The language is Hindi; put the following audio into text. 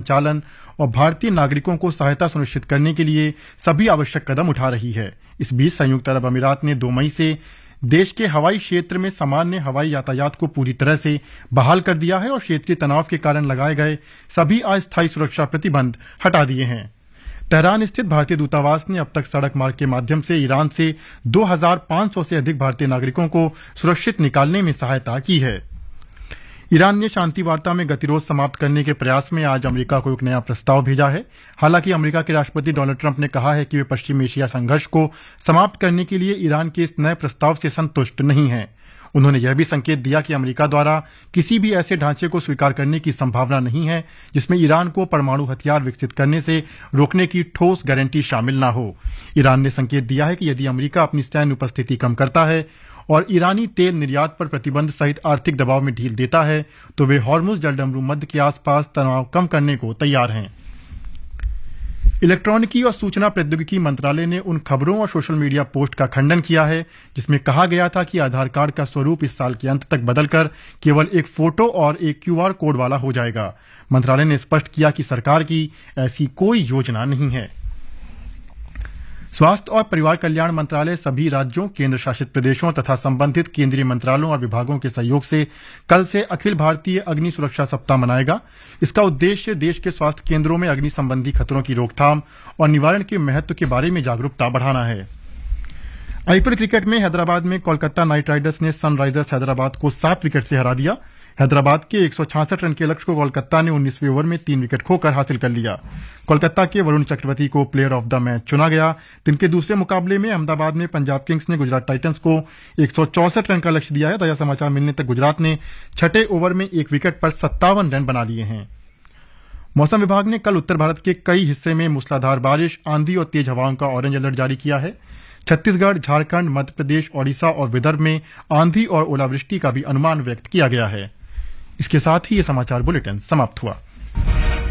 संचालन और भारतीय नागरिकों को सहायता सुनिश्चित करने के लिए सभी आवश्यक कदम उठा रही है। इस बीच संयुक्त अरब अमीरात ने 2 मई से देश के हवाई क्षेत्र में सामान्य हवाई यातायात को पूरी तरह से बहाल कर दिया है और क्षेत्रीय तनाव के कारण लगाए गए सभी अस्थायी सुरक्षा प्रतिबंध हटा दिए हैं। तेहरान स्थित भारतीय दूतावास ने अब तक सड़क मार्ग के माध्यम से ईरान से 2500 से अधिक भारतीय नागरिकों को सुरक्षित निकालने में सहायता की है। ईरान ने शांति वार्ता में गतिरोध समाप्त करने के प्रयास में आज अमेरिका को एक नया प्रस्ताव भेजा है। हालांकि अमेरिका के राष्ट्रपति डोनाल्ड ट्रंप ने कहा है कि वे पश्चिम एशिया संघर्ष को समाप्त करने के लिए ईरान के इस नए प्रस्ताव से संतुष्ट नहीं हैं। उन्होंने यह भी संकेत दिया कि अमेरिका द्वारा किसी भी ऐसे ढांचे को स्वीकार करने की संभावना नहीं है जिसमें ईरान को परमाणु हथियार विकसित करने से रोकने की ठोस गारंटी शामिल न हो। ईरान ने संकेत दिया है कि यदि अमेरिका अपनी सैन्य उपस्थिति कम करता है और ईरानी तेल निर्यात पर प्रतिबंध सहित आर्थिक दबाव में ढील देता है तो वे हॉर्मुज जलडमरू मध्य के आसपास तनाव कम करने को तैयार हैं। इलेक्ट्रॉनिकी और सूचना प्रौद्योगिकी मंत्रालय ने उन खबरों और सोशल मीडिया पोस्ट का खंडन किया है जिसमें कहा गया था कि आधार कार्ड का स्वरूप इस साल के अंत तक बदलकर केवल एक फोटो और एक QR कोड वाला हो जाएगा। मंत्रालय ने स्पष्ट किया कि सरकार की ऐसी कोई योजना नहीं है। स्वास्थ्य और परिवार कल्याण मंत्रालय सभी राज्यों, केंद्र शासित प्रदेशों तथा संबंधित केंद्रीय मंत्रालयों और विभागों के सहयोग से कल से अखिल भारतीय अग्नि सुरक्षा सप्ताह मनाएगा। इसका उद्देश्य देश के स्वास्थ्य केंद्रों में अग्नि संबंधी खतरों की रोकथाम और निवारण के महत्व के बारे में जागरूकता बढ़ाना है। IPL क्रिकेट में हैदराबाद में कोलकाता नाइट राइडर्स ने सनराइजर्स हैदराबाद को 7 विकेट से हरा दिया। हैदराबाद के 166 रन के लक्ष्य को कोलकाता ने 19वें ओवर में 3 विकेट खोकर हासिल कर लिया। कोलकाता के वरुण चक्रवर्ती को प्लेयर ऑफ द मैच चुना गया। दिन के दूसरे मुकाबले में अहमदाबाद में पंजाब किंग्स ने गुजरात टाइटंस को 164 रन का लक्ष्य दिया है। ताजा समाचार मिलने तक गुजरात ने 6ठे ओवर में 1 विकेट पर 57 रन बना लिए हैं। मौसम विभाग ने कल उत्तर भारत के कई हिस्से में मूसलाधार बारिश, आंधी और तेज हवाओं का ऑरेंज अलर्ट जारी किया है। छत्तीसगढ़, झारखंड, मध्य प्रदेश, ओडिशा और विदर्भ में आंधी और ओलावृष्टि का भी अनुमान व्यक्त किया गया है। इसके साथ ही ये समाचार बुलेटिन समाप्त हुआ।